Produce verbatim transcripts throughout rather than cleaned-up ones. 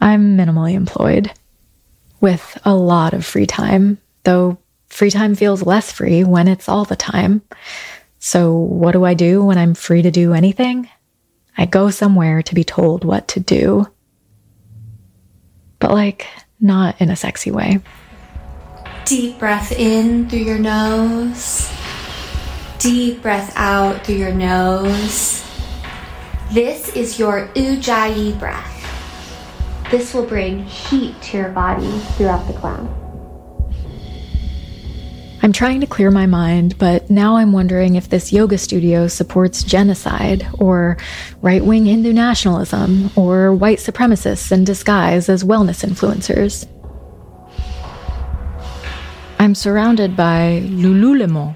I'm minimally employed, with a lot of free time, though free time feels less free when it's all the time. So what do I do when I'm free to do anything? I go somewhere to be told what to do. But like, not in a sexy way. Deep breath in through your nose. Deep breath out through your nose. This is your Ujjayi breath. This will bring heat to your body throughout the cloud. I'm trying to clear my mind, but now I'm wondering if this yoga studio supports genocide, or right-wing Hindu nationalism, or white supremacists in disguise as wellness influencers. I'm surrounded by Lululemon.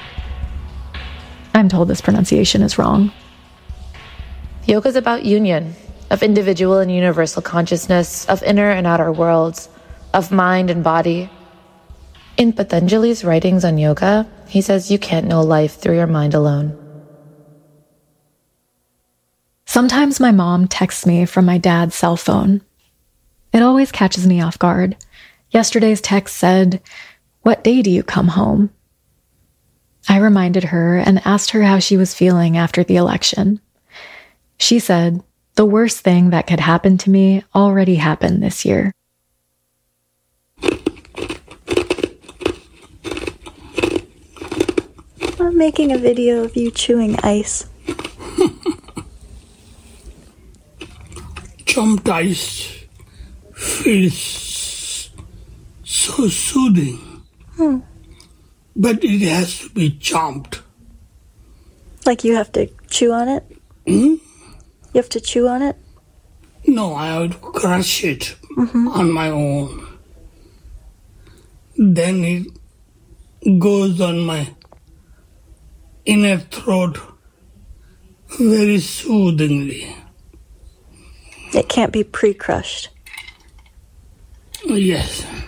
I'm told this pronunciation is wrong. Yoga is about union, of individual and universal consciousness, of inner and outer worlds, of mind and body. In Patanjali's writings on yoga, he says you can't know life through your mind alone. Sometimes my mom texts me from my dad's cell phone. It always catches me off guard. Yesterday's text said, "What day do you come home?" I reminded her and asked her how she was feeling after the election. She said, "The worst thing that could happen to me already happened this year." I'm making a video of you chewing ice. Chomped ice feels so soothing. Hmm. But it has to be chomped. Like you have to chew on it? Hmm? You have to chew on it? No, I would crush it mm-hmm. on my own. Then it goes on my inner throat very soothingly. It can't be pre-crushed. Yes.